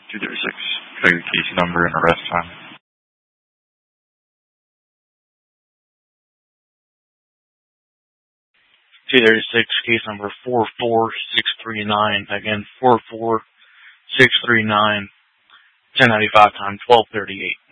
236. Could I get case number and arrest time? 236, case number 44639. Again, 44639. 1095 time 1238.